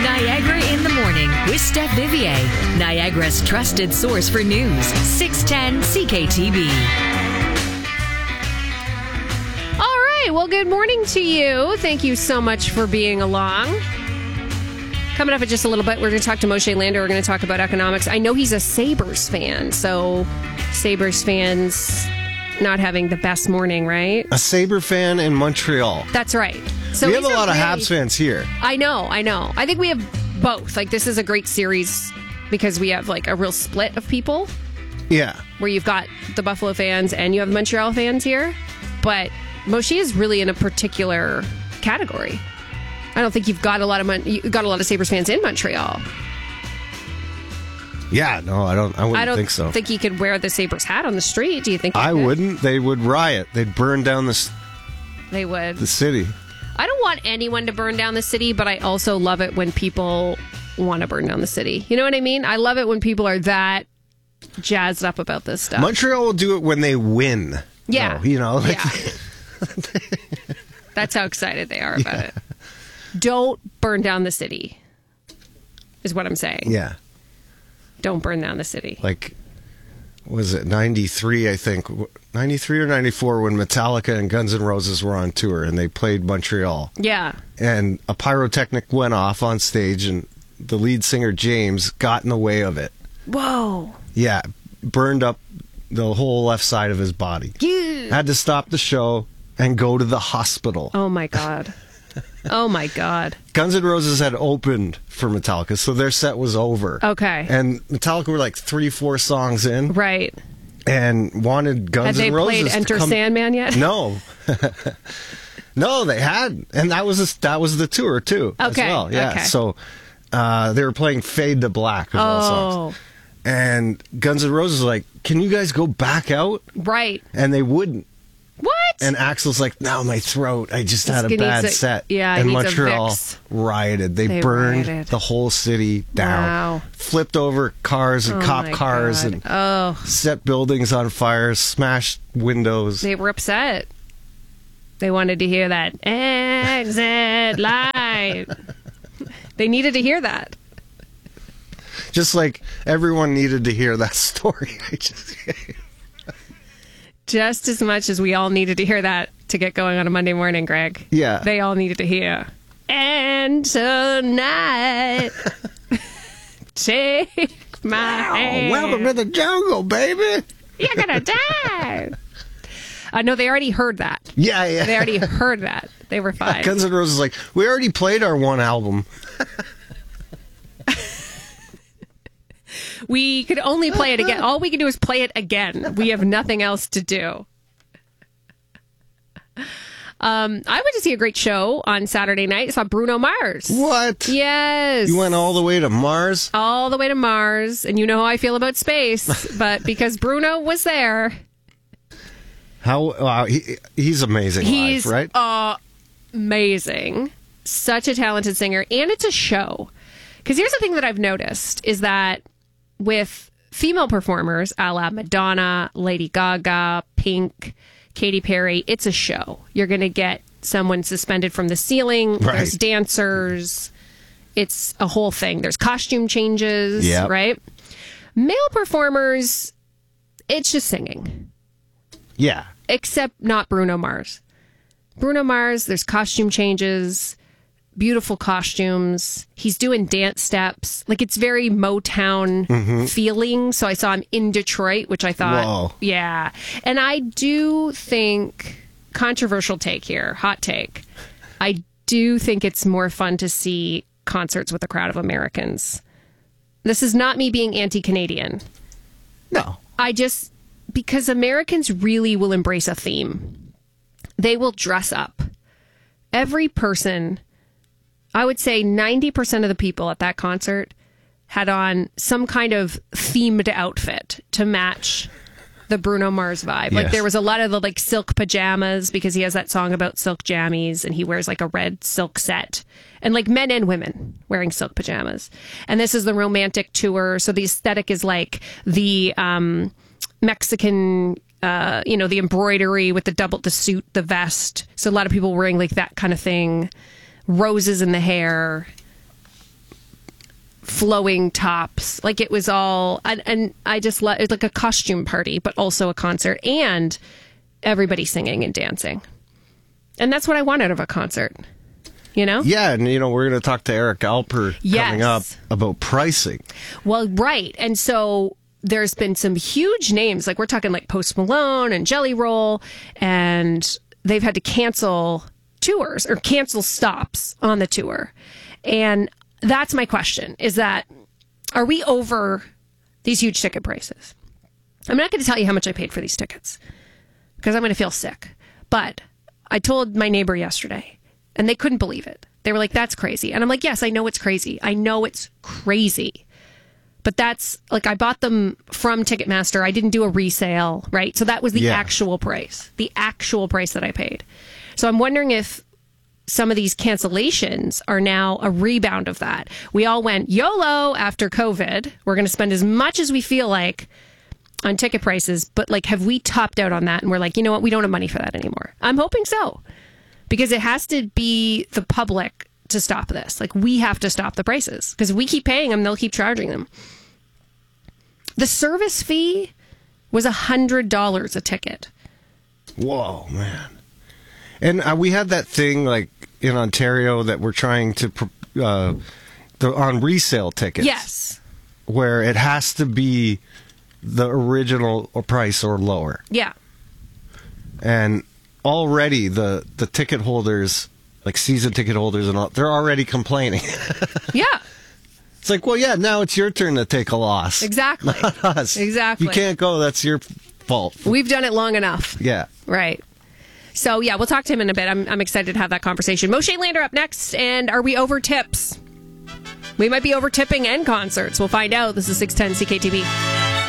Niagara in the Morning with Steph Vivier, Niagara's trusted source for news. 610 CKTB. All right. Well, good morning to you. Thank you so much for being along. Coming up in just a little bit, we're going to talk to Moshe Lander. We're going to talk about economics. I know he's a Sabres fan, so Sabres fans not having the best morning, right? A Sabre fan in Montreal. That's right. So we have a lot of Habs fans here. I know. I think we have both. Like, this is a great series because we have, like, a real split of people. Yeah. Where you've got the Buffalo fans and you have the Montreal fans here. But Moshe is really in a particular category. I don't think you've got a lot of Sabres fans in Montreal. Yeah, no, I wouldn't think so. I don't think he could wear the Sabres hat on the street. Do you think I wouldn't? They would riot. They'd burn down They would. The city. I don't want anyone to burn down the city, but I also love it when people want to burn down the city. You know what I mean? I love it when people are that jazzed up about this stuff. Montreal will do it when they win. Yeah. Though, you know? Like, yeah. That's how excited they are about it. Don't burn down the city, is what I'm saying. Yeah. Don't burn down the city. Like, was it 93, I think? 93 or 94 when Metallica and Guns N' Roses were on tour and they played Montreal. Yeah. And a pyrotechnic went off on stage and the lead singer, James, got in the way of it. Whoa. Yeah. Burned up the whole left side of his body. Yeah. Had to stop the show and go to the hospital. Oh, my God. Oh, my God. Guns N' Roses had opened for Metallica, so their set was over. Okay. And Metallica were like 3-4 songs in. Right. And wanted Guns N' Roses to come. Had they played Enter Sandman yet? No. No, they hadn't. And that was the tour, too. Okay. As well. Yeah. Okay. So they were playing Fade to Black of all songs. And Guns N' Roses were like, can you guys go back out? Right. And they wouldn't. What? And Axl's like, no, my throat. I just had a bad set. Yeah, and Montreal rioted. They burned the whole city down. Wow. Flipped over cars and cop cars and set buildings on fire, smashed windows. They were upset. They wanted to hear that exit light. They needed to hear that. Just like everyone needed to hear that story I just gave. Just as much as we all needed to hear that to get going on a Monday morning, Greg. Yeah. They all needed to hear. And tonight, take my hand. Welcome to the jungle, baby. You're going to die. No, they already heard that. Yeah. They already heard that. They were fine. Guns N' Roses like, we already played our one album. We could only play it again. All we can do is play it again. We have nothing else to do. I went to see a great show on Saturday night. I saw Bruno Mars. What? Yes. You went all the way to Mars? All the way to Mars. And you know how I feel about space. But because Bruno was there. Wow, he's amazing live, right? Amazing. Such a talented singer. And it's a show. Because here's the thing that I've noticed is that with female performers, a la Madonna, Lady Gaga, Pink, Katy Perry, it's a show. You're going to get someone suspended from the ceiling. Right. There's dancers. It's a whole thing. There's costume changes, right? Male performers, it's just singing. Yeah. Except not Bruno Mars. Bruno Mars, there's costume changes. Beautiful costumes. He's doing dance steps. Like, it's very Motown feeling. So I saw him in Detroit, which I thought, whoa. Yeah. And I do think, controversial take here, hot take, I do think it's more fun to see concerts with a crowd of Americans. This is not me being anti-Canadian. No. Because Americans really will embrace a theme. They will dress up. Every person... I would say 90% of the people at that concert had on some kind of themed outfit to match the Bruno Mars vibe. Yes. Like, there was a lot of the silk pajamas because he has that song about silk jammies and he wears like a red silk set. And like men and women wearing silk pajamas. And this is the romantic tour. So the aesthetic is like the Mexican, the embroidery with the suit, the vest. So a lot of people wearing like that kind of thing. Roses in the hair. flowing tops. Like it was all, and I just it was like a costume party, but also a concert and everybody singing and dancing. And that's what I want out of a concert. You know? Yeah, and we're going to talk to Eric Alper coming up about pricing. Well, right. And so there's been some huge names, like we're talking like Post Malone and Jelly Roll, and they've had to cancel tours or cancel stops on the tour. And that's my question, is that, are we over these huge ticket prices? I'm not going to tell you how much I paid for these tickets because I'm going to feel sick. But I told my neighbor yesterday, and they couldn't believe it. They were like, that's crazy. And I'm like, yes, I know it's crazy. I know it's crazy. But that's, like, I bought them from Ticketmaster. I didn't do a resale, right? So that was the actual price. The actual price that I paid. So I'm wondering if some of these cancellations are now a rebound of that. We all went YOLO after COVID. We're going to spend as much as we feel like on ticket prices. But, like, have we topped out on that? And we're like, you know what? We don't have money for that anymore. I'm hoping so. Because it has to be the public to stop this. Like, we have to stop the prices. Because if we keep paying them, they'll keep charging them. The service fee was $100 a ticket. Whoa, man. And we had that thing, like, in Ontario that we're trying to, on resale tickets. Yes. Where it has to be the original price or lower. Yeah. And already the ticket holders, like season ticket holders and all, they're already complaining. Yeah. It's like, well, yeah, now it's your turn to take a loss. Exactly. Not us. Exactly. You can't go. That's your fault. We've done it long enough. Yeah. Right. So, yeah, we'll talk to him in a bit. I'm excited to have that conversation. Moshe Lander up next. And are we over tips? We might be over tipping and concerts. We'll find out. This is 610 CKTV.